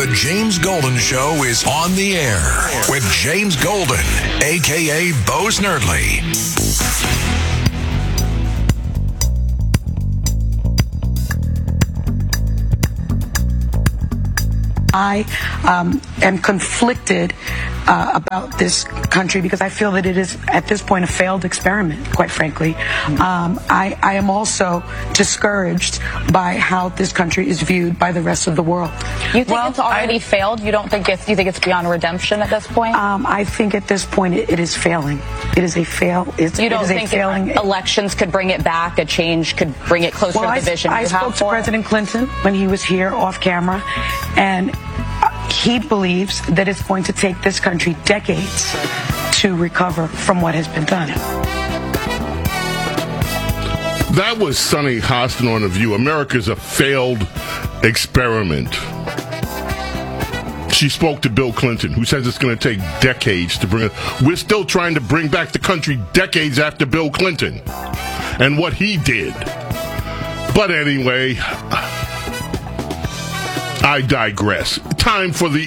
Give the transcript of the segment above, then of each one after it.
The James Golden Show is on the air with James Golden, a.k.a. Bo Snerdley. I am conflicted about this country because I feel that it is, at this point, a failed experiment, quite frankly. I am also discouraged by how this country is viewed by the rest of the world. You think it's already failed? You don't think it's? You think it's beyond redemption at this point? I think at this point it is failing. It is a fail. You don't think elections could bring it back? A change could bring it closer to the vision? I spoke to President Clinton when he was here off camera, and he believes that it's going to take this country decades to recover from what has been done. That was Sunny Hostin on The View. America's a failed experiment. She spoke to Bill Clinton, who says it's going to take decades to bring it. We're still trying to bring back the country decades after Bill Clinton and what he did. But anyway, I digress. Time for the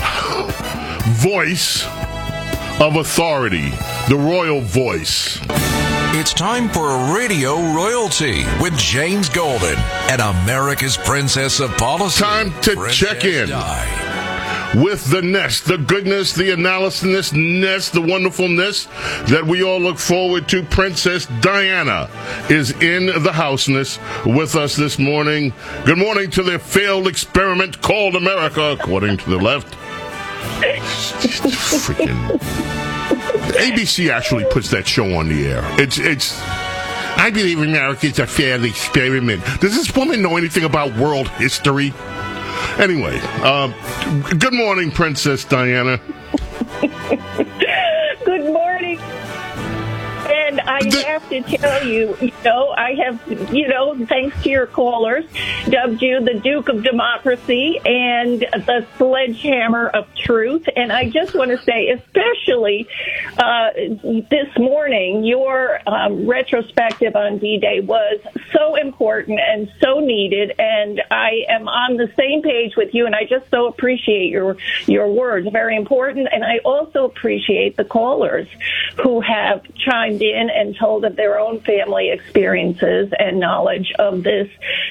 voice of authority, the royal voice. It's time for Radio Royalty with James Golden and America's Princess of Policy. Time to Princess check in Di. with the nest, the goodness, the analysis, the wonderfulness that we all look forward to. Princess Diana is in the houseness with us this morning. Good morning to the failed experiment called America, according to the left. Freaking ABC actually puts that show on the air. It's. I believe America's a failed experiment. Does this woman know anything about world history? Anyway, good morning, Princess Diana. Good morning. And I have to tell you, I have, thanks to your callers, dubbed you the Duke of Democracy and the Sledgehammer of Truth. And I just want to say, especially this morning, your retrospective on D-Day was so important and so needed. And I am on the same page with you. And I just so appreciate your words. Very important. And I also appreciate the callers who have chimed in and told of their own family experiences and knowledge of this,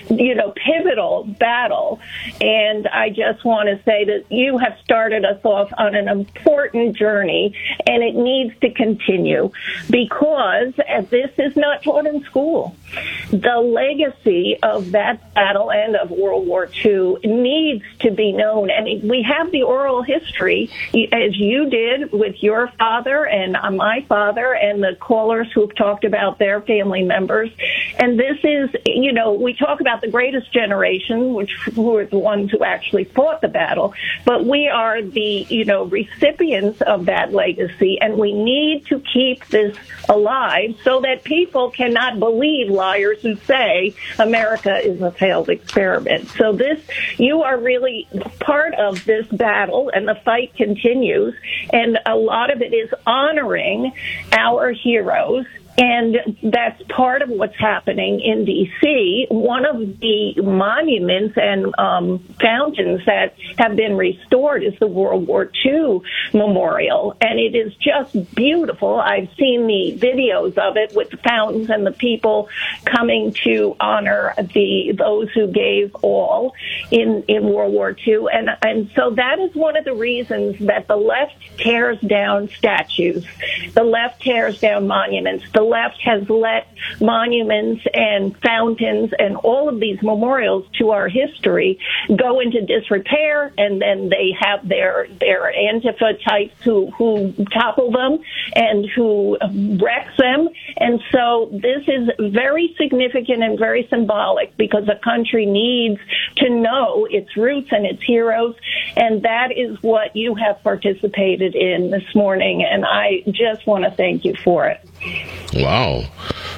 pivotal battle. And I just want to say that you have started us off on an important journey, and it needs to continue because this is not taught in school. The legacy of that battle and of World War II needs to be known. And we have the oral history, as you did with your father and my father and the callers who've talked about their family members. And this is, we talk about the greatest generation, who are the ones who actually fought the battle, but we are the, recipients of that legacy, and we need to keep this alive so that people cannot believe liars who say America is a failed experiment. So you are really part of this battle, and the fight continues, and a lot of it is honoring our heroes. And that's part of what's happening in D.C. One of the monuments and fountains that have been restored is the World War II Memorial. And it is just beautiful. I've seen the videos of it with the fountains and the people coming to honor those who gave all in World War II. And so that is one of the reasons that the left tears down statues. The left tears down monuments. The left has let monuments and fountains and all of these memorials to our history go into disrepair, and then they have their Antifa types who topple them and who wreck them. And so this is very significant and very symbolic because a country needs to know its roots and its heroes, and that is what you have participated in this morning, and I just want to thank you for it. Wow.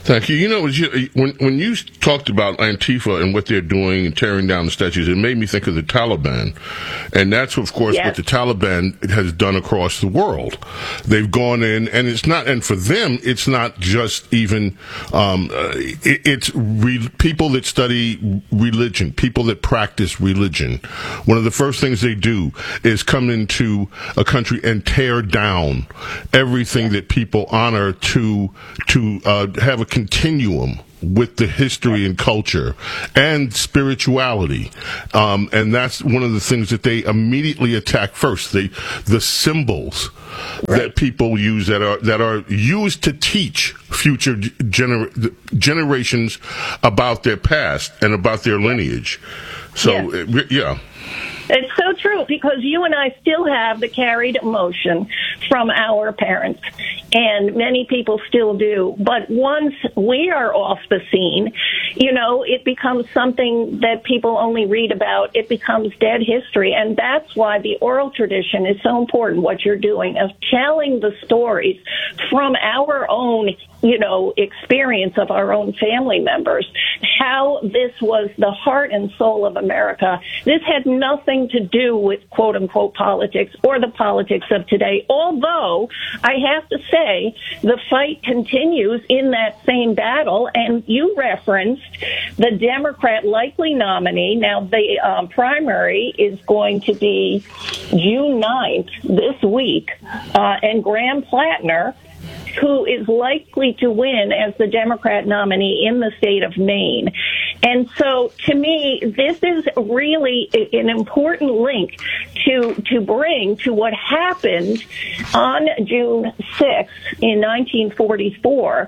Thank you. You know, when you talked about Antifa and what they're doing and tearing down the statues, it made me think of the Taliban. And that's, of course, what the Taliban has done across the world. They've gone in, and and for them, it's not just even, it's people that study religion, people that practice religion. One of the first things they do is come into a country and tear down everything that people honor to have a continuum with the history and culture and spirituality. And that's one of the things that they immediately attack first. The symbols that people use that are used to teach future generations about their past and about their lineage. So, yeah. It's so true, because you and I still have the carried emotion from our parents, and many people still do. But once we are off the scene, it becomes something that people only read about. It becomes dead history, and that's why the oral tradition is so important, what you're doing, of telling the stories from our own experience of our own family members, how this was the heart and soul of America. This had nothing to do with quote-unquote politics or the politics of today, although I have to say the fight continues in that same battle, and you referenced the Democrat likely nominee. Now, the primary is going to be June 9th, this week, and Graham Plattner, who is likely to win as the Democrat nominee in the state of Maine. And so, to me, this is really an important link to bring to what happened on June 6th in 1944,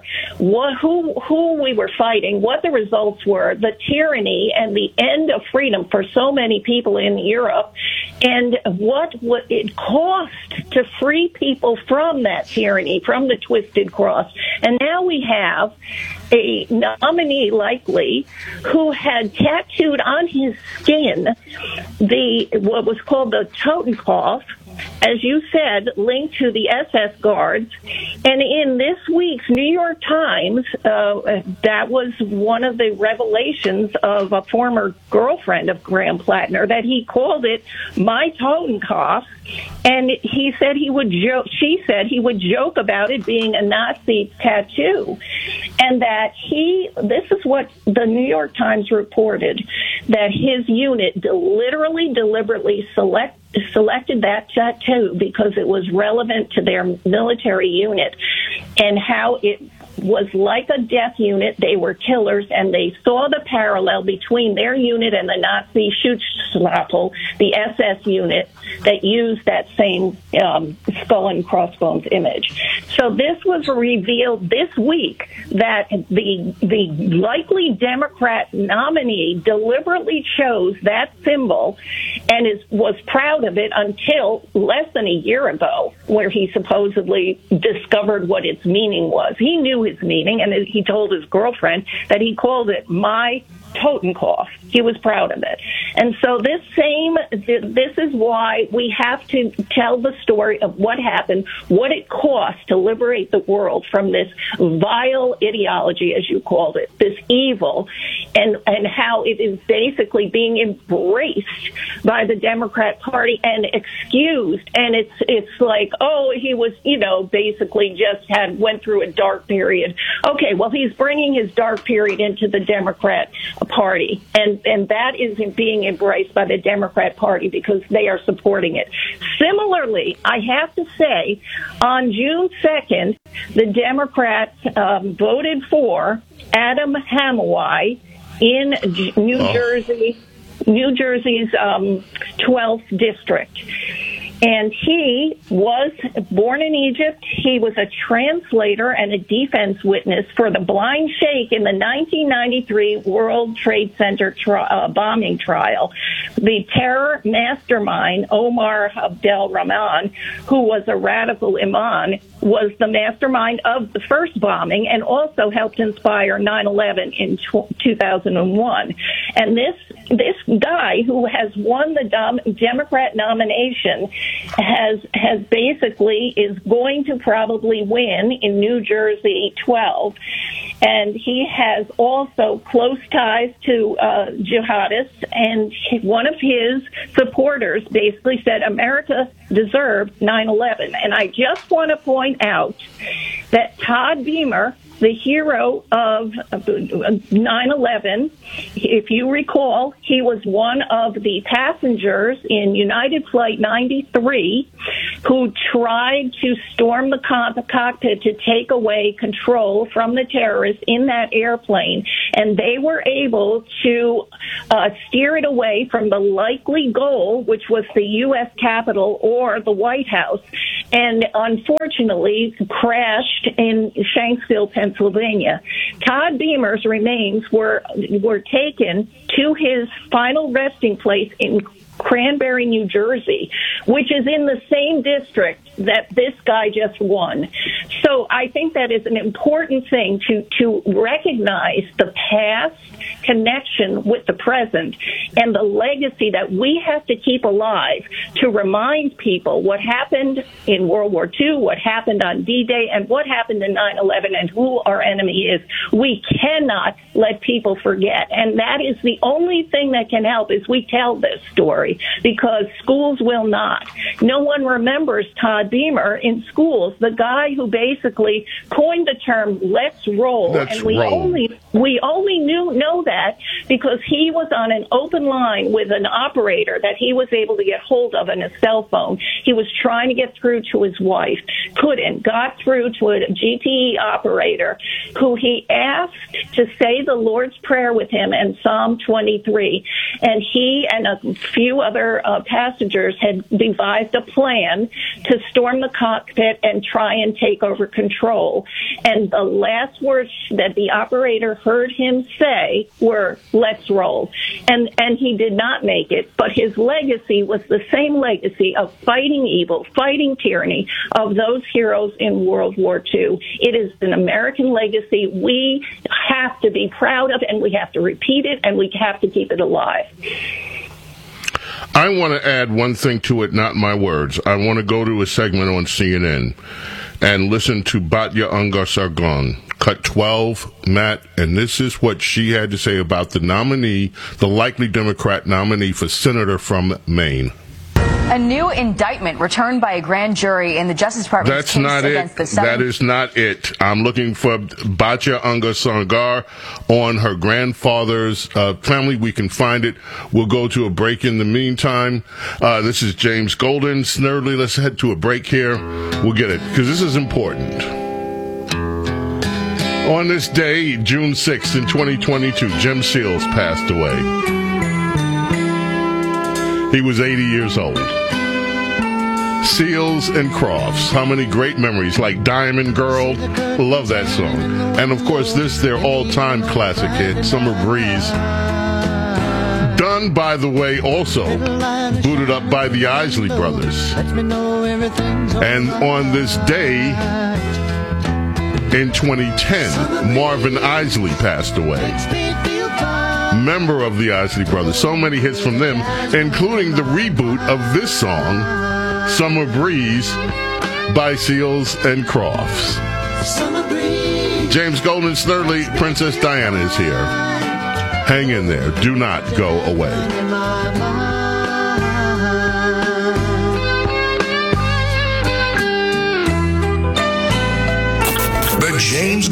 who we were fighting, what the results were, the tyranny and the end of freedom for so many people in Europe, and what it cost to free people from that tyranny, from the twisted cross. And now we have a nominee likely who had tattooed on his skin what was called the Totenkopf, as you said, linked to the SS guards. And in this week's New York Times, that was one of the revelations of a former girlfriend of Graham Plattner, that he called it my Totenkopf. And she said he would joke about it being a Nazi tattoo. And that this is what the New York Times reported, that his unit deliberately selected that tattoo because it was relevant to their military unit, and how it was like a death unit. They were killers, and they saw the parallel between their unit and the Nazi Schutzstaffel, the SS unit that used that same skull and crossbones image. So this was revealed this week, that the likely Democrat nominee deliberately chose that symbol and was proud of it until less than a year ago, where he supposedly discovered what its meaning was. He knew his meaning, and he told his girlfriend that he called it my Totenkopf. He was proud of it. And so this is why we have to tell the story of what happened, what it cost to liberate the world from this vile ideology, as you called it, this evil, and how it is basically being embraced by the Democrat Party and excused. And it's like, oh, he was, basically just went through a dark period. Okay, well, he's bringing his dark period into the Democrat Party, and that is being embraced by the Democrat Party because they are supporting it. Similarly, I have to say, on June 2nd, the Democrats voted for Adam Hamawai in New Jersey's 12th district. And he was born in Egypt. He was a translator and a defense witness for the blind sheikh in the 1993 World Trade Center bombing trial. The terror mastermind, Omar Abdel Rahman, who was a radical imam, was the mastermind of the first bombing and also helped inspire 9/11 in 2001. And this guy who has won the Democrat nomination has basically is going to probably win in New Jersey 12. and he has also close ties to jihadists, and one of his supporters basically said America deserved 9/11. And I just want to point out that Todd Beamer, the hero of 9/11, if you recall, he was one of the passengers in United Flight 93 who tried to storm the cockpit to take away control from the terrorists in that airplane. And they were able to steer it away from the likely goal, which was the U.S. Capitol or the White House, and unfortunately crashed in Shanksville, Pennsylvania. Todd Beamer's remains were taken to his final resting place in Cranberry, New Jersey, which is in the same district that this guy just won. So I think that is an important thing to recognize the past connection with the present and the legacy that we have to keep alive to remind people what happened in World War II, what happened on D-Day, and what happened in 9/11 and who our enemy is. We cannot let people forget. And that is the only thing that can help is we tell this story, because schools will not. No one remembers Todd Beamer in schools, the guy who basically coined the term "let's roll." We only know that because he was on an open line with an operator that he was able to get hold of on his cell phone. He was trying to get through to his wife, couldn't, got through to a GTE operator who he asked to say the Lord's Prayer with him in Psalm 23. And he and a few other passengers had devised a plan to storm the cockpit and try and take over control. And the last words that the operator heard him say were, "Let's roll." And he did not make it, but his legacy was the same legacy of fighting evil, fighting tyranny of those heroes in World War II. It is an American legacy we have to be proud of, and we have to repeat it, and we have to keep it alive. I want to add one thing to it, not my words. I want to go to a segment on CNN and listen to Batya Ungar-Sargon, cut 12, Matt, and this is what she had to say about the nominee, the likely Democrat nominee for senator from Maine. A new indictment returned by a grand jury in the Justice Department's case against the That is not it. I'm looking for Batya Ungar-Sargon on her grandfather's family. We can find it. We'll go to a break in the meantime. This is James Golden. Snerdley, let's head to a break here. We'll get it, because this is important. On this day, June 6th in 2022, Jim Seals passed away. He was 80 years old. Seals and Crofts, how many great memories, like Diamond Girl, love that song. And of course this, their all-time classic hit, Summer Breeze. Done, by the way, also booted up by the Isley Brothers. And on this day, in 2010, Marvin Isley passed away. Member of the Isley Brothers. So many hits from them, including the reboot of this song, Summer Breeze, by Seals and Crofts. James Golden, Snerdley, Princess Diana is here. Hang in there. Do not go away. The James